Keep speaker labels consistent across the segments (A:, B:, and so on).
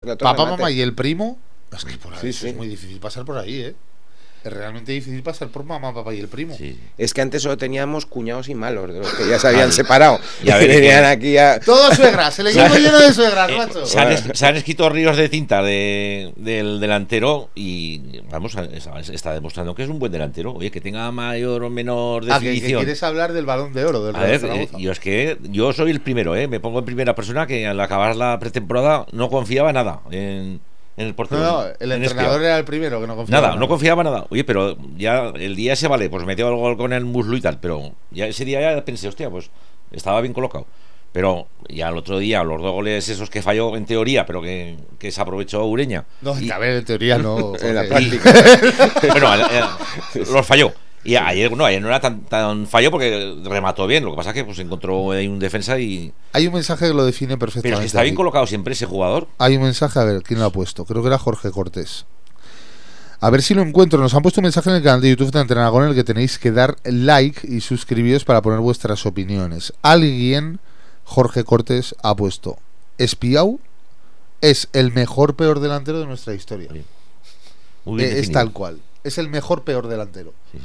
A: Papá, mamá y el primo. Es que por ahí
B: Sí.
A: es muy difícil pasar por ahí, ¿eh? Es realmente difícil pasar por mamá, papá y el primo.
C: Sí.
B: Es que antes solo teníamos cuñados y malos, de los que ya se habían separado.
C: Y a ver,
B: venían aquí a...
A: Todo suegras, el equipo lleno de suegras, macho.
C: Se han escrito ríos de tinta del delantero y vamos, está demostrando que es un buen delantero. Oye, que tenga mayor o menor
A: que
C: definición.
A: quieres hablar del Balón de Oro del
C: A
A: Real
C: ver,
A: Zaragoza.
C: yo soy el primero, me pongo en primera persona que al acabar la pretemporada no confiaba nada en el portero.
A: No, el entrenador era el primero que no confiaba.
C: Nada, no confiaba nada. Oye, pero ya el día ese vale, pues metió el gol con el muslo y tal, pero ya ese día ya pensé, hostia, pues estaba bien colocado. Pero ya el otro día, los 2 goles esos que falló en teoría, pero que se aprovechó Ureña.
A: No, a ver, en teoría no.
B: En la práctica.
C: Bueno, los falló. Y ayer no era tan fallo porque remató bien. Lo que pasa es que pues encontró ahí un defensa y...
A: Hay un mensaje que lo define perfectamente.
C: Pero es que está bien
A: aquí.
C: colocado siempre ese jugador.
A: Hay un mensaje, a ver, ¿quién lo ha puesto? Creo que era Jorge Cortés. A ver si lo encuentro. Nos han puesto un mensaje en el canal de YouTube de Antenagón en el que tenéis que dar like y suscribiros para poner vuestras opiniones. Alguien, Jorge Cortés, ha puesto: Espiau es el mejor peor delantero de nuestra historia.
C: Muy bien
A: Es
C: definido.
A: tal cual. Es el mejor peor delantero.
C: Sí.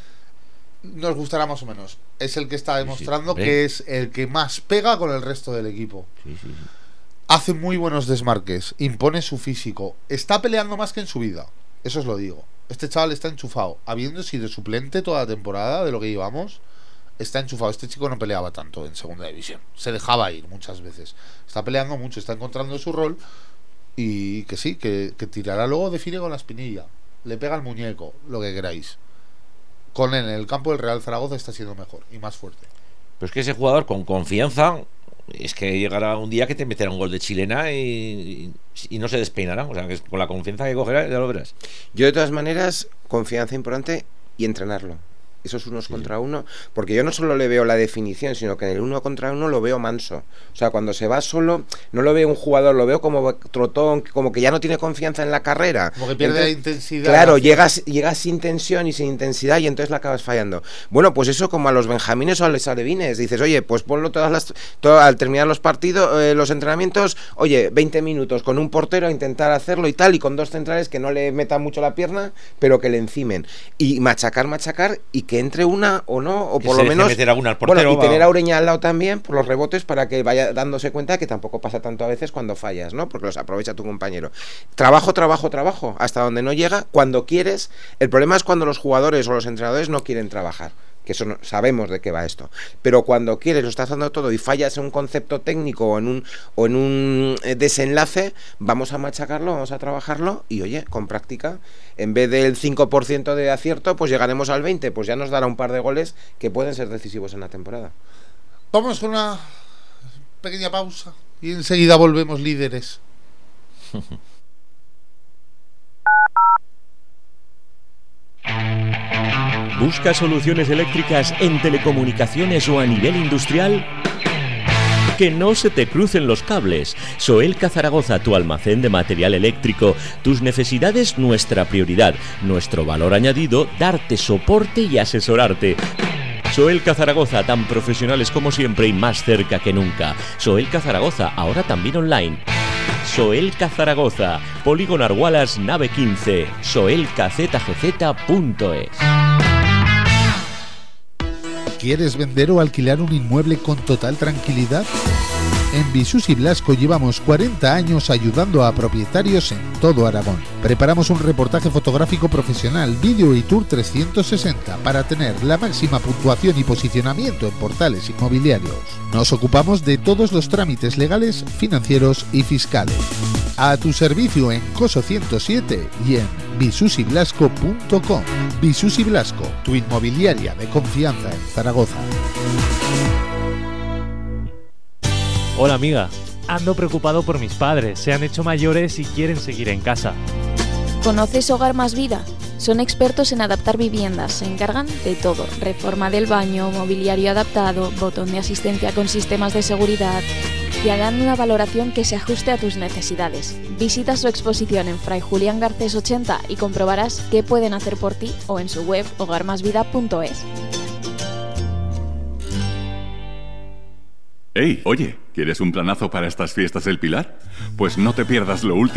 A: Nos gustará más o menos. Es el que está demostrando
C: hombre.
A: que es el que más pega con el resto del equipo.
C: Sí.
A: Hace muy buenos desmarques, impone su físico, está peleando más que en su vida. Eso os lo digo. Este chaval está enchufado. Habiendo sido suplente toda la temporada de lo que llevamos, está enchufado. Este chico no peleaba tanto en segunda división. Se dejaba ir muchas veces. Está peleando mucho, está encontrando su rol. Y que sí, que tirará luego, define con la espinilla. Le pega al muñeco, lo que queráis. Con él en el campo del Real Zaragoza está siendo mejor y más fuerte.
C: Pero es que ese jugador con confianza, es que llegará un día que te meterá un gol de chilena y no se despeinará. O sea, que con la confianza que cogerá, ya lo verás.
B: Yo de todas maneras, confianza importante y entrenarlo. Esos unos contra uno, porque yo no solo le veo la definición, sino que en el 1 contra 1 lo veo manso. O sea, cuando se va solo, no lo veo un jugador, lo veo como trotón, como que ya no tiene confianza en la carrera.
A: Como que pierde intensidad.
B: Claro, llegas sin tensión y sin intensidad y entonces la acabas fallando. Bueno, pues eso como a los benjamines o a los alevines. Dices, oye, pues ponlo al terminar los partidos, los entrenamientos, oye, 20 minutos con un portero a intentar hacerlo y tal, y con 2 centrales que no le metan mucho la pierna, pero que le encimen. Y machacar y que entre una o no, o
C: Que
B: por
C: se
B: lo
C: deje
B: menos
C: meter alguna al portero,
B: y tener a Ureña al lado también por los rebotes para que vaya dándose cuenta que tampoco pasa tanto a veces cuando fallas, ¿no? Porque los aprovecha tu compañero. Trabajo hasta donde no llega, cuando quieres. El problema es cuando los jugadores o los entrenadores no quieren trabajar, que eso sabemos de qué va esto, pero cuando quieres, lo estás dando todo y fallas en un concepto técnico o en un desenlace, vamos a machacarlo, vamos a trabajarlo y oye, con práctica, en vez del 5% de acierto, pues llegaremos al 20%, pues ya nos dará un par de goles que pueden ser decisivos en la temporada.
A: Vamos con una pequeña pausa y enseguida volvemos líderes.
D: ¿Busca soluciones eléctricas en telecomunicaciones o a nivel industrial? Que no se te crucen los cables. Soelca Zaragoza, tu almacén de material eléctrico. Tus necesidades, nuestra prioridad. Nuestro valor añadido, darte soporte y asesorarte. Soelca Zaragoza, tan profesionales como siempre y más cerca que nunca. Soelca Zaragoza, ahora también online. Soelca Zaragoza, Polígono Argualas, nave 15, soelcazgz.es.
A: ¿Quieres vender o alquilar un inmueble con total tranquilidad? En Visus y Blasco llevamos 40 años ayudando a propietarios en todo Aragón. Preparamos un reportaje fotográfico profesional, vídeo y tour 360 para tener la máxima puntuación y posicionamiento en portales inmobiliarios. Nos ocupamos de todos los trámites legales, financieros y fiscales. A tu servicio en Coso 107 y en visusyblasco.com. Visus y Blasco, tu inmobiliaria de confianza en Zaragoza.
E: Hola amiga, ando preocupado por mis padres, se han hecho mayores y quieren seguir en casa.
F: ¿Conoces Hogar Más Vida? Son expertos en adaptar viviendas, se encargan de todo, reforma del baño, mobiliario adaptado, botón de asistencia con sistemas de seguridad. Te harán una valoración que se ajuste a tus necesidades. Visita su exposición en Fray Julián Garcés 80 y comprobarás qué pueden hacer por ti o en su web hogarmasvida.es.
G: Hey, oye, ¿quieres un planazo para estas fiestas del Pilar? Pues no te pierdas lo último